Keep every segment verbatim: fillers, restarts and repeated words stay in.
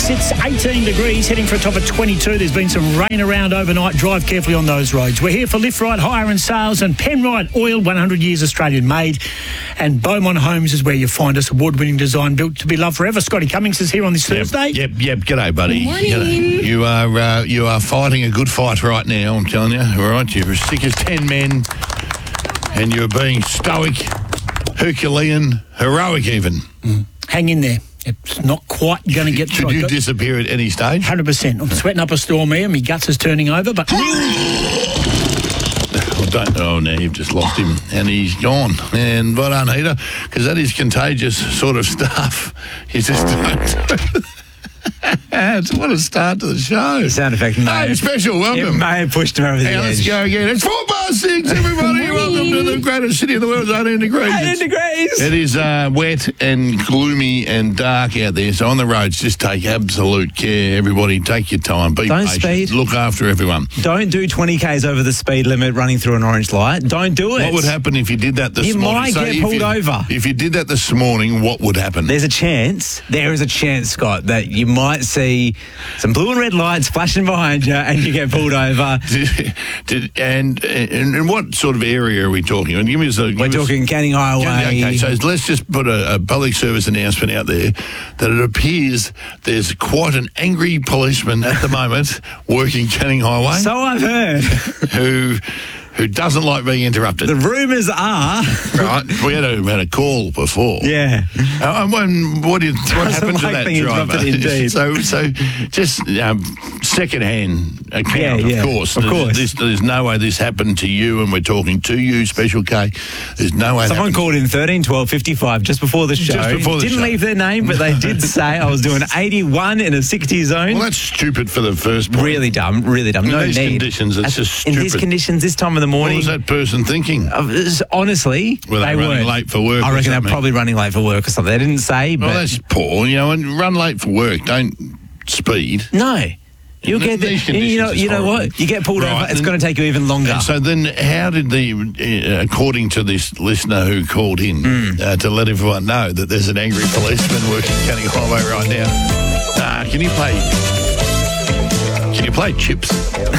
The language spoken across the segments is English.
Phoenix, it's eighteen degrees, heading for a top of twenty-two. There's been some rain around overnight. Drive carefully on those roads. We're here for Lift Right Hire and Sales and Penrite Oil, one hundred years Australian made. And Beaumont Homes is where you find us. Award-winning design built to be loved forever. Scotty Cummings is here on this Yep, Thursday. Yep, yep. G'day, buddy. Good morning. G'day. You are uh, you are fighting a good fight right now, I'm telling you. All right, you're as thick as ten men, and you're being stoic, Herculean, heroic even. Mm. Hang in there. It's not quite going to get... Should you disappear at any stage? one hundred percent. I'm sweating up a storm here. My guts is turning over, but... I don't know. Now you've just lost him, and he's gone. And well done, Heater, because that is contagious sort of stuff. You just don't. What a start to the show. Sound effect. Hey, special, welcome. It may have pushed him over the Hey, edge. let's go again. It's four past six, everybody. Welcome to the greatest city in the world. It's eighteen degrees. eighteen degrees. It is uh, wet and gloomy and dark out there. So on the roads, just take absolute care. Everybody, take your time. Be Don't patient. speed. Look after everyone. Don't do twenty kays over the speed limit running through an orange light. Don't do it. What would happen if you did that this You morning? might So get if pulled you- over. If you did that this morning, what would happen? There's a chance, there is a chance, Scott, that you might see some blue and red lights flashing behind you and you get pulled over. Did, did, and, and and what sort of area are we talking? And give me a, give We're us- talking Canning Highway. Okay, so let's just put a, a public service announcement out there that it appears there's quite an angry policeman at the moment working Canning Highway So I've heard. who who doesn't like being interrupted. The rumours are... Right, we had a, had a call before. Yeah. Uh, and when, what did what Doesn't happened to like that being driver? interrupted, indeed. so, so just um, second-hand account, Yeah, yeah, of course. of There's- course. This, there's no way this happened to you, and we're talking to you, Special K. There's no way. that Someone happened. called in thirteen twelve fifty-five just before the show. Just before the Didn't show. leave their name, but they did say I was doing eighty-one in a sixty zone. Well, that's stupid for the first point. Really dumb, really dumb. In No these need. conditions, it's At- just In these stupid. conditions, this time of the What morning. was that person thinking? Uh, it's- honestly, Were they running weren't. late for work I or reckon they're something? probably running late for work or something. They didn't say, but Well, that's poor, you know, and run late for work. Don't speed. no. You'll In get the, these you know. conditions, You know it's what? horrible. You get pulled Right, over. It's and- going to take you even longer. And so then, how did the, uh, according to this listener who called in Mm. uh, to let everyone know that there's an angry policeman working Canning Highway right now? Uh, can you play? Can you play Chips?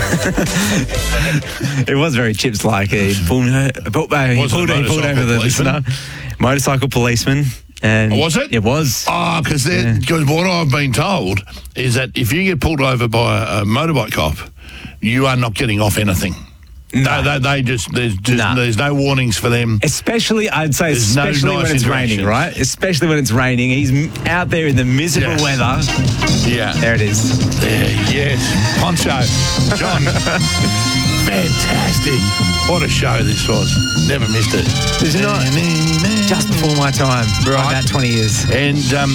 It was very chips like. He pulled, uh, pulled, uh, he Was it pulled, a he pulled over the motorcycle listener. Motorcycle policeman. And Was it? It was. Oh, because what I've been told is that if you get pulled over by a, a motorbike cop, you are not getting off anything. No. They, they just there's just Nah. there's no warnings for them. Especially, I'd say, There's no especially nice when it's raining, interactions. right? Especially when it's raining. He's m- out there in the miserable Yes. weather. Yeah. There it is. There, yes. Poncho. John. Fantastic. What a show this was. Never missed it. Is it not? Just before my time. By Right. about twenty years. And, um,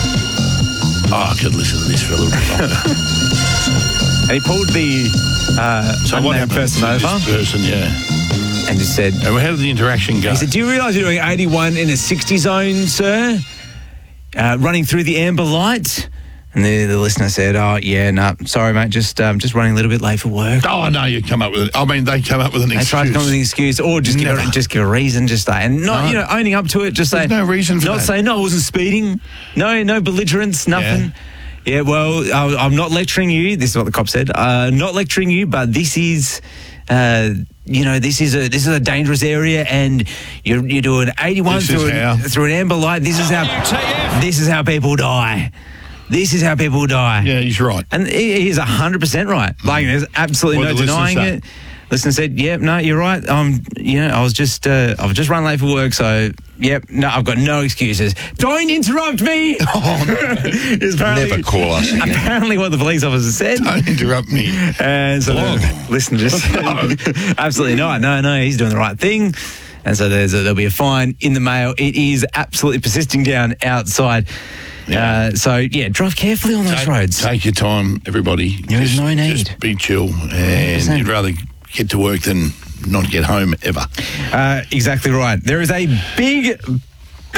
oh, I could listen to this for a little bit longer. And he pulled the uh, So what unnamed happened person to over this person, yeah. and just said, And how did the interaction go? he said, do you realise you're doing eighty-one in a sixty zone, sir? Uh, running through the amber light? And the, the listener said, oh, yeah, no, sorry, mate, just um, just running a little bit late for work. Oh, I know you come up with it. I mean, they come up with an They excuse. tried to come up with an excuse, or just give, a, Never. just give a reason, just say, and not No. you know owning up to it. Just There's say no reason for not that. say no, I wasn't speeding. No, no belligerence, nothing. Yeah, well, I, I'm not lecturing you. This is what the cop said. Uh, not lecturing you, but this is, uh, you know, this is a this is a dangerous area, and you're you're doing eighty-one This through is how. an, through an amber light. This is how this is how people die. This is how people die. Yeah, he's right. And he he is one hundred percent right. Like, there's absolutely What no did the listener denying say? it. Listener said, yep, no, you're right. Um, you know, I was just, uh, I've just run late for work, so, yep, no, I've got no excuses. Don't interrupt me! Oh, no. Is apparently, Never call us again. apparently what the police officer said. Don't interrupt me. And so, Hello. the listener just said, absolutely not. No, no, he's doing the right thing. And so there's a, there'll be a fine in the mail. It is absolutely persisting down outside. Yeah. Uh, so, yeah, drive carefully on those Take, roads. take your time, everybody. There is Just- no need. Just be chill, and one hundred percent. you'd rather get to work than not get home ever. Uh, exactly right. There is a big, big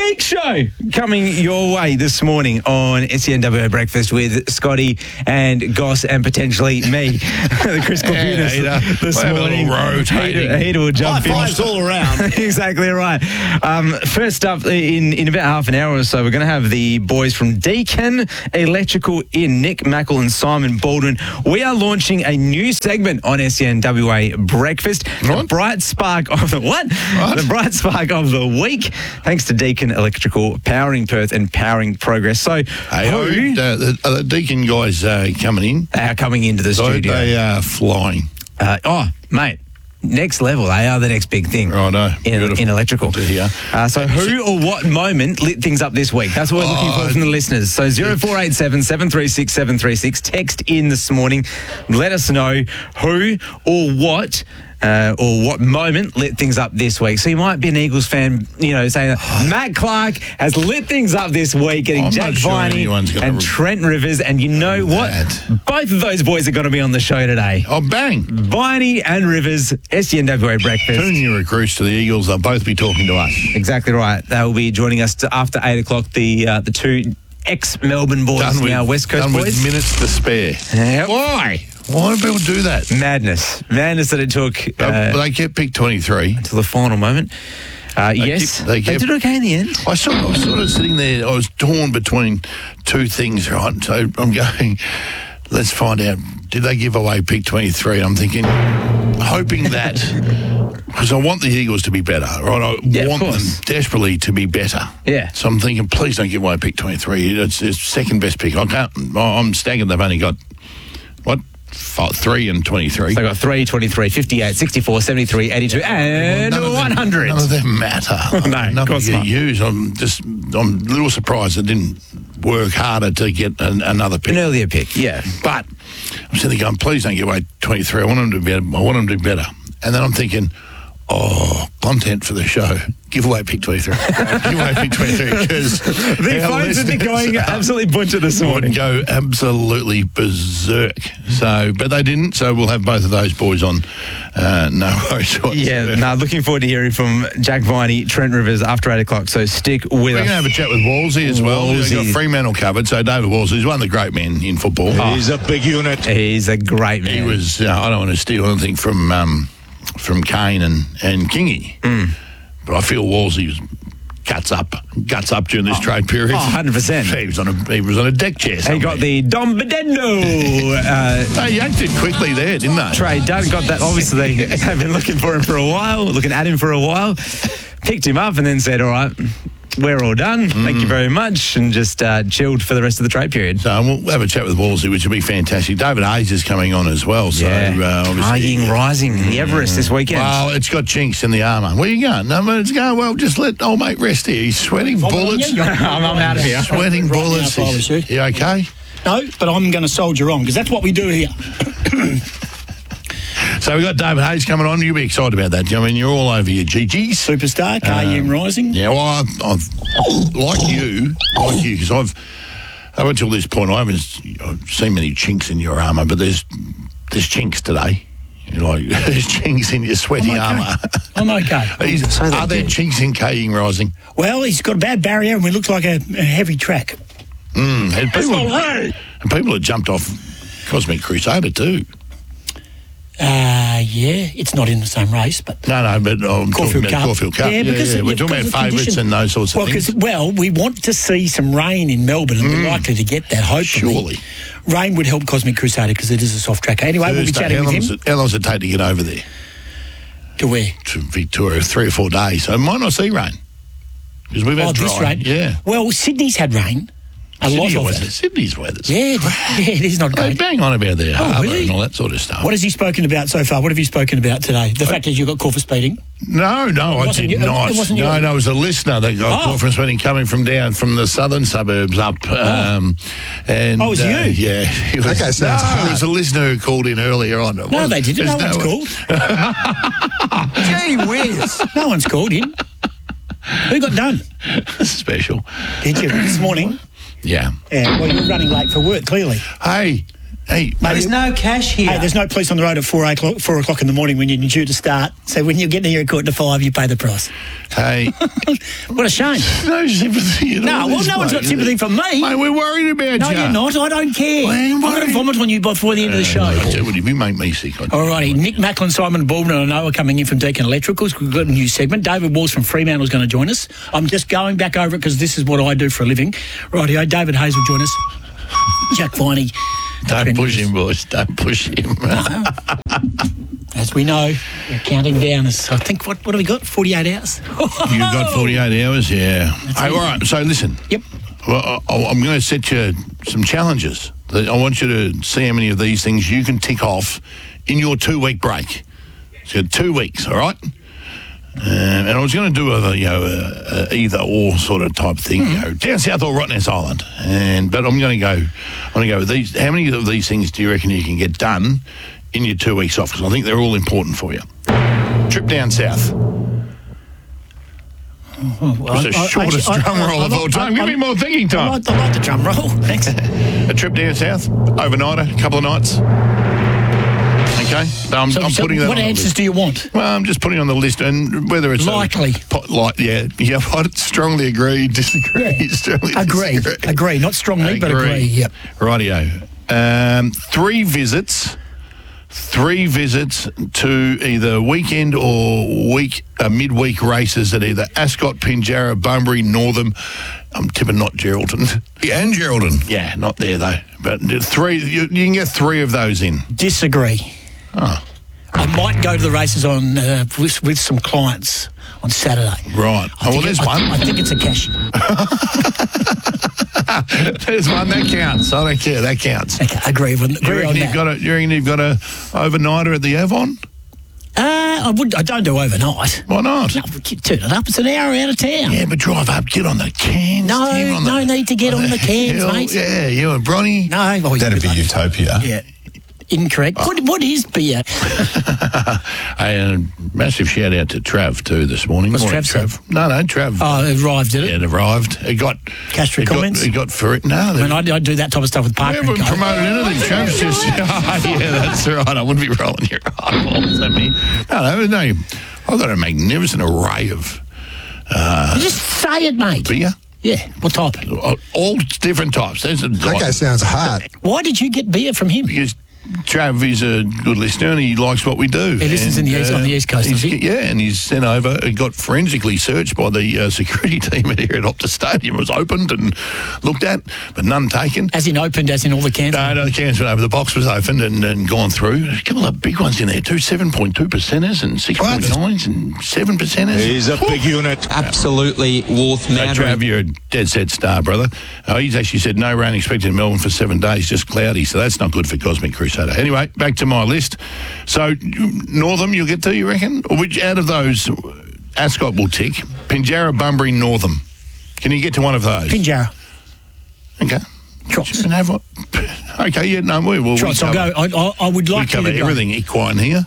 Big show coming your way this morning on S E N W O Breakfast with Scotty and Goss and potentially me, the Chris Corputis, yeah, this we'll morning. rotating. Heater will jump High in. fives all around. Exactly right. Um, first up, in, in about half an hour or so, we're going to have the boys from Deakin Electrical in, Nick Mackle and Simon Baldwin. We are launching a new segment on S E N W A Breakfast. What? The bright spark of the what? What? The bright spark of the week, thanks to Deakin Electrical, powering Perth and powering progress. So, Hey, oh, who the, the, the Deakin guys uh, coming in. are coming into the So studio? they are flying. Uh, oh, mate. Next level, they are the next big thing. Righto. In, Beautiful. in electrical. Good to hear. Uh, so who or what moment lit things up this week? That's what we're looking Oh, for from the listeners. So zero four eight seven, seven three six, seven three six. Text in this morning. Let us know who or what uh, or what moment lit things up this week. So you might be an Eagles fan, you know, saying Matt Clark has lit things up this week, getting I'm Jack not sure Viney anyone's gonna and re- Trent Rivers. And you know what? That. Both of those boys are going to be on the show today. Oh, bang. Viney and Rivers, S E N W A Breakfast. Two new recruits to the Eagles. They'll both be talking to us. Exactly right. They will be joining us to, after eight o'clock. The uh, the two ex-Melbourne boys, Done with, now West Coast done boys. with minutes to spare. Yep. Why? Why do people do that? Madness, madness that it took Uh, uh, they kept pick twenty-three. until the final moment. Uh, yes, keep- they they, kept- did okay in the end. I, saw, I was sort of sitting there. I was torn between two things, right? So I'm going, let's find out. Did they give away pick twenty-three? I'm thinking, hoping that, because I want the Eagles to be better, right? I Yeah, of want them course. desperately to be better. Yeah. So I'm thinking, please don't give away pick twenty-three. It's, it's second best pick. I can't. I'm staggered. They've only got what? Five, three and twenty-three. They got three, twenty-three, fifty-eight, sixty-four, seventy-three, eighty-two, and None of them- one hundred. None of them matter. No, of Nothing course to not. use. I'm just, I'm a little surprised it didn't work harder to get an, another pick. An earlier pick, yeah. But I'm sitting there going, please don't give away twenty-three. I want them to be better. I want them to be better. And then I'm thinking, oh, content for the show. Give away pick twenty-three. Give away pick twenty-three because The phones would be going absolutely butcher this would morning. go absolutely berserk. So, but they didn't. So we'll have both of those boys on. Uh, no worries whatsoever. Yeah, no, looking forward to hearing from Jack Viney, Trent Rivers after eight o'clock. So stick with We're us. going to have a chat with Wolsey as well. We've got Wolsey. Fremantle covered. So David Wolsey is one of the great men in football. He's a big unit. He's a great man. He was, uh, I don't want to steal anything from um, from Kane and, and Kingy, Mm. but I feel Wolsey was guts up, guts up during this trade period. Oh, one hundred percent. He was on a, he was on a deck chair He somewhere. got the Dom Bedendo uh, They yanked it quickly there, didn't they? trade done. Got that. Obviously, they have been looking for him for a while, looking at him for a while. Picked him up and then said, all right, we're all done. Thank you very much. And just uh, chilled for the rest of the trade period. So we'll have a chat with Wolsey, which will be fantastic. David Hayes is coming on as well. So Yeah. uh, obviously, Hying rising, the Everest this weekend. well, it's got chinks in the armour. Where you going? No, but it's going, well, just let old mate rest here. He's sweating bullets. I'm, I'm out of here. Sweating Right now, bullets. if I was you. You okay? No, but I'm going to soldier on because that's what we do here. So we've got David Hayes coming on. You'll be excited about that. I mean, you're all over your G Gs. Superstar, K M Rising. Yeah, well, I've, I've like you, like you, because I've up until this point I haven't seen many chinks in your armour, but there's there's chinks today. You know, like there's chinks in your sweaty I'm okay. armour. I'm okay. Is- Are there chinks in K-ing Rising? Well, he's got a bad barrier and we look like a, a heavy track. Mm, and people, and people have jumped off Cosmic Crusader too. Uh, yeah, it's not in the same race, but No, no, but oh, I'm talking Caulfield about Cup. Caulfield Cup. Yeah, because yeah. We're yeah, talking because about of favourites condition. and those sorts of well, things. because well, we want to see some rain in Melbourne, and we're likely to get that. Hopefully, Surely. rain would help Cosmic Crusader because it is a soft track. Anyway, we'll be Thursday, chatting how with long's him. it- How long does it take to get over there? To where? To Victoria, three or four days. So it might not see rain. Because we've had Oh, dry. this rain. Yeah. Well, Sydney's had rain. A Sydney lot of weather. it. Sydney's weather. Yeah, it- yeah, it is not They great. bang on about their harbour really? and all that sort of stuff. What has he spoken about so far? What have you spoken about today? The fact that you got caught for speeding. No, no, I wasn't did you- it not. wasn't you. No, no, it was a listener that got Oh. caught from speeding coming from down from the southern suburbs up. Um, and Oh, it was uh, you? Yeah. He was, That guy sounds no, hard. it was a listener who called in earlier on. It No, wasn't- they didn't. No there's one's called. Gee whiz. No one's called in. Who got done? Special. Did you this morning? Yeah. Yeah. Well, you're running late for work. Clearly. Hey, Hey, There's no cash here. Hey, there's no police on the road at four o'clock, four o'clock in the morning when you're due to start. So when you get near a quarter to five, you pay the price. hey, What a shame. no sympathy at No, all. well, this no one's bloke, got sympathy is it? from me. Mate, we're worried about No, you. you're not. I don't care. Well, I'm going to worried. vomit on you before the end of the show. I tell you what, if you make me sick, I'd All righty, Nick Macklin, Simon Baldwin, I know are coming in from Deakin Electricals. We've got a new segment. David Walls from Fremantle is going to join us. I'm just going back over it because this is what I do for a living. Rightio, David Hayes will join us. Jack Viney. Don't push him, boys. Don't push him. As we know, we're counting down. As I think, what, what have we got? forty-eight hours? You've got forty-eight hours, yeah. Hey, all right, so listen. Yep. Well, I- I'm going to set you some challenges. I want you to see how many of these things you can tick off in your two-week break. So two weeks, all right? Um, and I was going to do a, you know, a, a either or sort of type thing, Mm-hmm. you know, down south or Rottnest Island. And but I'm going to go. I'm going to go with these. How many of these things do you reckon you can get done in your two weeks off? Because I think they're all important for you. Trip down south. Well, It's the I- I- shortest actually, I- drum I- roll I of all like- time. Give I- me more thinking I time. like, I like the drum roll. Thanks. A trip down south, overnight, a couple of nights. Okay, so I'm, So, I'm so putting that what on the answers list. do you want? Well, I'm just putting on the list, and whether it's a- Likely. po- like, yeah, yeah. I strongly agree, disagree, Yeah. strongly Agree. disagree. Agree. Not strongly, but agree. Yep. Rightio. Um, three visits, three visits to either weekend or week uh, midweek races at either Ascot, Pinjarra, Bunbury, Northam. I'm tipping not Geraldton. Yeah, and Geraldton. Yeah, not there though. But three, you, you can get three of those in. Disagree. Oh, I might go to the races on uh, with, with some clients on Saturday. right. I Oh, well, think there's it- one. I, I think it's a cash. There's one that counts. I don't care. That counts. Okay, agree with You agree reckon on you've that. got a? You reckon you've got a overnighter at the Avon? Uh, I would. I don't do overnight. Why not? No, turn it up. It's an hour out of town. Yeah, but drive up, get on the cans. No, Tim, on no the, need to get on the cans, hill. mate. Yeah, you and Bronny. No, oh, you That'd good be luck. utopia. Yeah, incorrect. What, what is beer? Hey, a massive shout out to Trav too this morning. What's Morning, Trav Trav? No, no, Trav. Oh, it arrived, did it? It arrived. It got. Castro it got, comments? It got for it. No, I mean, they I, I do that type of stuff with Parker and haven't Co. promoted anything. Trav's just. Yeah, that's right. I wouldn't be rolling your eyeballs at me. No, no, no. I've got a magnificent array of Just say it, mate. beer. Yeah, what type? All different types. There's a That guy sounds hot. Why did you get beer from him? because Trav is a good listener and he likes what we do. He listens in the east- on the East Coast, he's- does he? Yeah, and he's sent over. It got forensically searched by the uh, security team here at Optus Stadium. It was opened and looked at, but none taken. As in opened, as in all the cans? No, no, the cans went over. The box was opened and, and gone through. There's a couple of big ones in there too, seven point two percenters and six point nines and seven percenters. He's a big unit. Absolutely worth So, mattering. Trav, you're a dead set star, brother. Oh, he's actually said no rain expected in Melbourne for seven days, just cloudy, so that's not good for Cosmic Crusader. Anyway, back to my list. So, Northam, you'll get to, you reckon? Or which out of those, Ascot will tick. Pinjarra, Bunbury, Northam. Can you get to one of those? Pinjarra. Okay. Trots. And have what? Okay, yeah, no, we will. Trots, I'll go. I, I, I would We like cover you to go. everything equine here.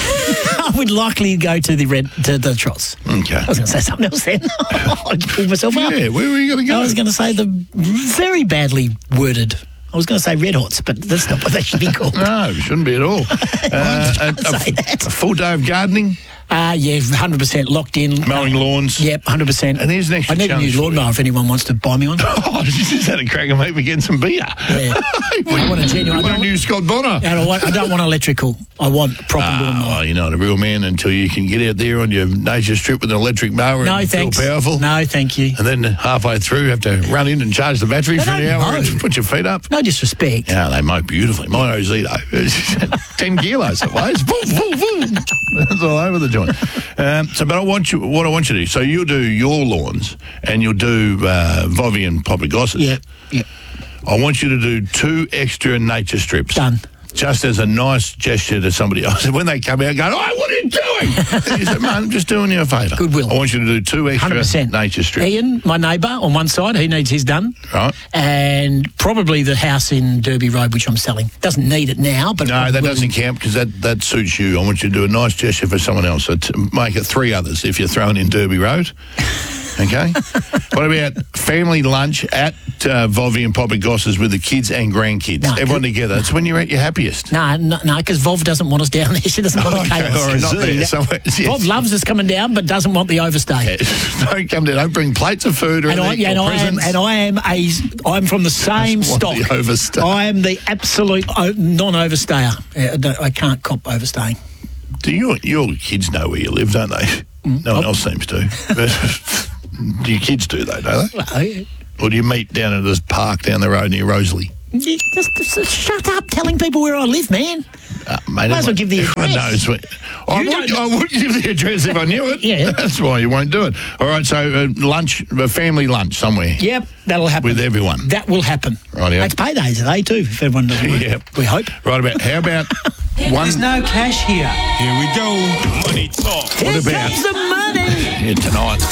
I, I would likely go to the red to the Trots. Okay. I was going to say something else then. I pulled myself up. Yeah, where were you going to go? I was going to say the very badly worded. I was going to say red hots, but that's not what they should be called. No, it shouldn't be at all. Uh, a, a, say that? a full day of gardening, Ah, uh, yeah, one hundred percent locked in. mowing lawns. Yep, one hundred percent. And here's an extra I need a challenge new for you. lawnmower if anyone wants to buy me one. Oh, just had a crack and make me get some beer. Yeah. I want a genuine. I Want a don't, new Scott Bonner? and I, want, I don't want electrical. I want proper Ah, lawnmower. well, you're not a real man until you can get out there on your nature strip with an electric mower No, and thanks. feel powerful. No, thank you. And then halfway through, have to run in and charge the battery They for an don't hour mow. and put your feet up. No disrespect. Yeah, they mow beautifully. My Ozito, ten kilos it weighs. Boom, boom, boom. It's all over the joint. Um, so, but I want you. What I want you to do. So you'll do your lawns and you'll do uh, Vovi and Popagosses. Yeah, yeah. I want you to do two extra nature strips. Done. Just as a nice gesture to somebody else. When they come out going, oh, what are you doing? And you say, man, I'm just doing you a favour. Goodwill. I want you to do two one extra hundred percent. nature strips. Ian, my neighbour, on one side, he needs his done. Right. And probably the house in Derby Road, which I'm selling. Doesn't need it now, but... No, that will- doesn't count because that, that suits you. I want you to do a nice gesture for someone else. So to make it three others if you're throwing in Derby Road. Okay. What about family lunch at uh, Volvi and Papa Goss's with the kids and grandkids? No, Everyone good. together. It's when you're at your happiest. No, no, no, because Vov doesn't want us down there. She doesn't want the Okay, chaos. all right, not there. Somewhere, yes. Vov loves us coming down, but doesn't want the overstay. Don't come down. Don't bring plates of food or And I, anything. yeah, and, or I am, presents. and I am a, I'm from the same Doesn't want stock. the overstay. I am the absolute o- non-overstayer. Yeah, no, I can't cop overstaying. Do you, your kids know where you live, don't they? Mm. No one else seems to. Do your kids do, though, don't they? Well, you Or do you meet down at this park down the road near Rosalie? just, just shut up telling people where I live, man. Uh, mate, Might as well give the everyone address. knows where- I You would, don't- I would give the address if I knew it. Yeah. That's why you won't do it. All right, so uh, lunch, a family lunch somewhere Yep, that'll happen. with everyone. That will happen. Rightio. It's payday today too, if everyone doesn't work. Yep. We hope. Right about, how about one... There's no cash here. Here we go. Money talk. What Here about... comes the money. Yeah, tonight.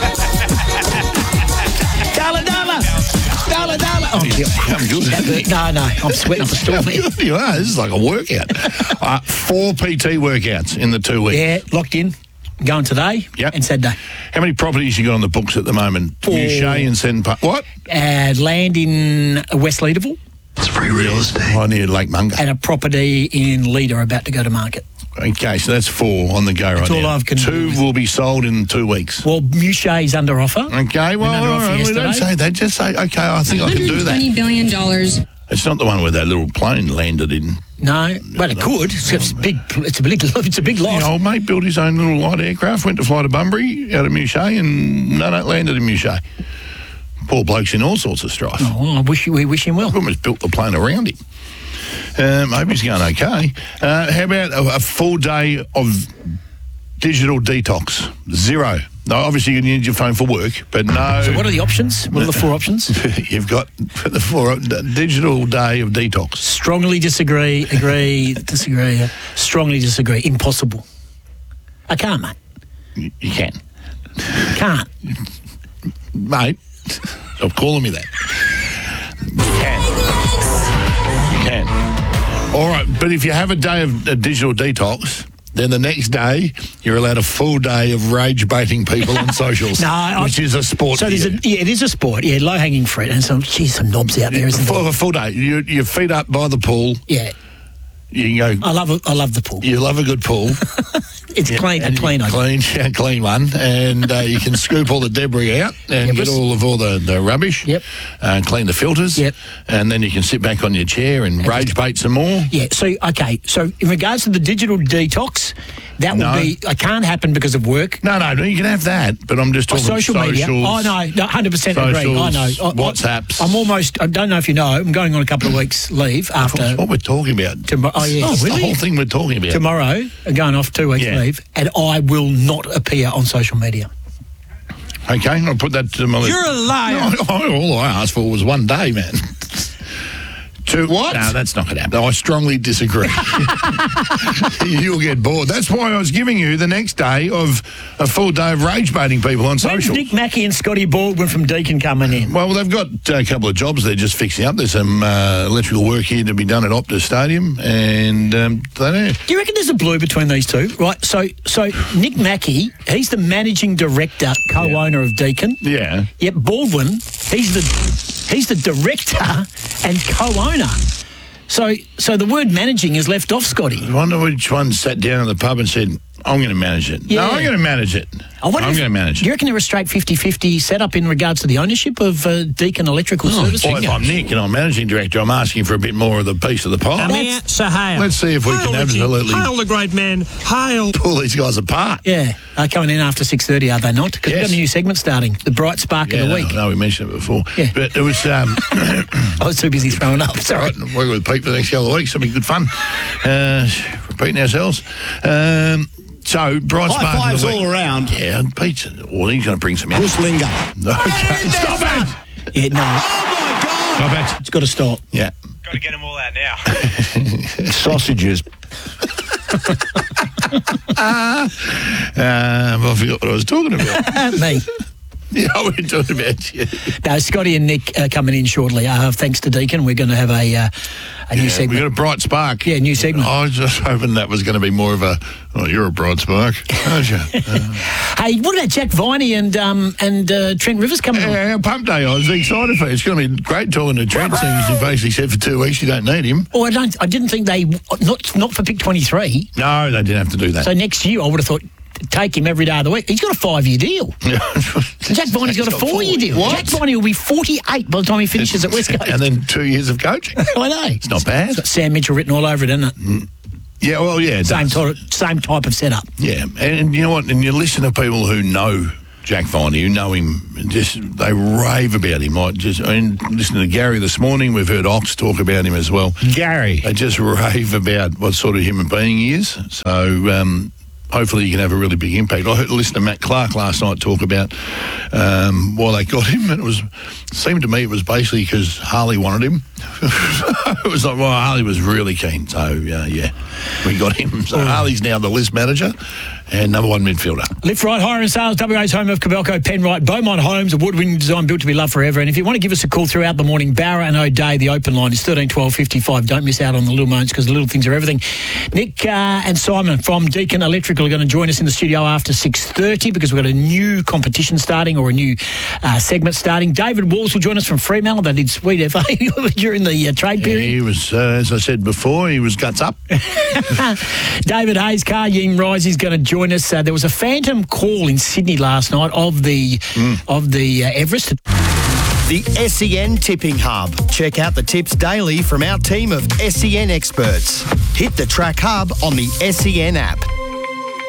Dollar, dollar. Dollar, dollar. Oh, yeah. I'm good. No, no, I'm sweating up a storm here. You are. This is like a workout. uh, four P T workouts in the two weeks. Yeah, locked in. Going today Yep. and Saturday. How many properties you got on the books at the moment? Four. Mouchet and Sen Park. What? Uh, land in West Leaderville It's free real estate. Oh, near Lake Munga. and a property in Leader about to go to market. Okay, so that's four on the go right all now. I've can Two do. will be sold in two weeks. Well, Mouchet's under offer. Okay, well, under all offer right, we don't yesterday. say that. Just say, okay, I think I can do that. twenty billion dollars. It's not the one where that little plane landed in. No, well, it could. It's, it's big. It's a big. It's a big The loss. old mate built his own little light aircraft, went to fly to Bunbury out of Mouchet, and no, no, landed in Mouchet. Poor bloke's in all sorts of strife. Oh, well, I wish we wish him well. We almost built the plane around him. Um, I hope he's going okay. Uh, how about a, a full day of digital detox? Zero. No, obviously you need your phone for work, but no. So what are the options? What are the four options? You've got the four digital day of detox. Strongly disagree. Agree. Disagree. Strongly disagree. Impossible. I can't, mate. You, you can, Can't. mate. Stop calling me that. You can. You can. All right, but if you have a day of a digital detox, then the next day you're allowed a full day of rage baiting people on socials, No, I- which is a sport. So for there's you. a, yeah, it is a sport. Yeah, low hanging fruit, and some geez, some knobs out there, isn't For there? a full day, you, your feet up by the pool. Yeah, You can go. I love it. I love the pool. You love a good pool. It's clean. A And clean. you I do. clean, yeah, clean one, and uh, you can scoop all the debris out and Yep. get all of all the, the rubbish. Yep. And clean the filters. Yep. And then you can sit back on your chair and rage bait some more. Yeah. So okay. So in regards to the digital detox, that No. will be. It can't happen because of work. No, no, no, you can have that, but I'm just Or talking social media. socials. Oh no, no, hundred percent agree. I know. socials, I, I- WhatsApps. I'm almost. I don't know if you know. I'm going on a couple of weeks leave after That's what we're talking about. tomorrow. Oh yeah, That's the whole thing we're talking about. tomorrow. I'm going off two weeks Yeah. leave, and I will not appear on social media. Okay, I'll put that to my list. You're a liar. No, all I asked for was one day, man. To what? No, that's not going to happen. I strongly disagree. You'll get bored. That's why I was giving you the next day of a full day of rage baiting people on When's social. Nick Mackey and Scotty Baldwin from Deakin coming in? Well, they've got a couple of jobs they're just fixing up. There's some uh, electrical work here to be done at Optus Stadium, and um, they know. Do you reckon there's a blue between these two? Right. So, so Nick Mackey, he's the managing director, co-owner of Deakin. Yeah. Yet Baldwin, he's the he's the director and co-owner. So, so the word managing is left off, Scotty. I wonder which one sat down at the pub and said, I'm going to manage it. Yeah. No, I'm going to manage it. I wonder I'm if- going to manage Do you it. reckon they're a straight fifty-fifty setup in regards to the ownership of uh, Deakin Electrical Services? Well, if I'm Nick and I'm managing director, I'm asking for a bit more of the piece of the pie. Amir Sahel. Let's see if we can absolutely Hail the great man. Hail. pull these guys apart. Yeah, they're coming in after six thirty, are they not? Because we've Yes. got a new segment starting, the Bright Spark Yeah, of the no, Week. no, we mentioned it before. Yeah. But it was um, I was too busy throwing up. Sorry. right, working with Pete for the next couple of weeks. It'll be good fun. Uh, repeating ourselves. Um, so, Bright High Spark of fives the Week. all around. Yeah, and Pete's, well, he's going to bring some out. Buslinger. Okay, stop it! Yeah, no, Stop it. it's got to stop. Yeah. Got to get them all out now. Sausages. Uh, well, I forgot what I was talking about. Me. Yeah, we're talking about you. No, Scotty and Nick are coming in shortly. Uh, thanks to Deacon, we're going to have a uh, a new Yeah, segment. we got a bright spark. Yeah, new segment. I was just hoping that was going to be more of a, oh, you're a bright spark, aren't you? Uh, Hey, what about Jack Viney and um, and uh, Trent Rivers coming on? yeah, pump day, I was excited for it. It's going to be great talking to Trent, seeing as he basically said for two weeks you don't need him. Oh, I don't. I didn't think they not not for pick twenty-three. No, they didn't have to do that. So next year, I would have thought take him every day of the week. He's got a five-year deal. Jack Viney's got a four-year deal. What? Jack Viney will be forty-eight by the time he finishes at West Coast. And then two years of coaching. I know. It's not bad. It's got Sam Mitchell written all over it, isn't it? Yeah, well, yeah. it Same, does. type, same type of setup. Yeah, and you know what? And you listen to people who know Jack Viney, who know him, just they rave about him. Like just, I mean, listening to Gary this morning, we've heard Ox talk about him as well. Gary. They just rave about what sort of human being he is. So um, hopefully he can have a really big impact. I heard listen to Matt Clark last night talk about um, why they got him, and it was it seemed to me it was basically because Harley wanted him. It was like, well, Harley was really keen, so uh, yeah, we got him. So Harley's now the list manager and number one midfielder. Lift Right Hire and Sales, W A's home of Cabelco, Penrite, Beaumont Homes, award-winning design built to be loved forever. And if you want to give us a call throughout the morning, Barra and O'Day, the open line is thirteen twelve fifty-five. Don't miss out on the little moments because the little things are everything. Nick uh, and Simon from Deakin Electrical are going to join us in the studio after six thirty because we've got a new competition starting or a new uh, segment starting. David Walls will join us from Fremantle. They did sweet F A during the uh, trade Yeah, period. he was, uh, as I said before, he was guts up. David Hayes, Car Ying Rise is going to join us. Uh, there was a phantom call in Sydney last night of the Mm. of the uh, Everest. The S E N Tipping Hub. Check out the tips daily from our team of S E N experts. Hit the Track Hub on the S E N app.